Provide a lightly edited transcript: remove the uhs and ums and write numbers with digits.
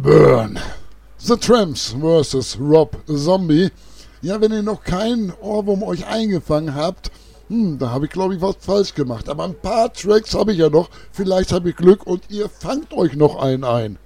Burn. The Tramps vs. Rob Zombie. Ja, wenn ihr noch keinen Ohrwurm euch eingefangen habt, da habe ich glaube ich was falsch gemacht. Aber ein paar Tracks habe ich ja noch. Vielleicht habe ich Glück und ihr fangt euch noch einen ein.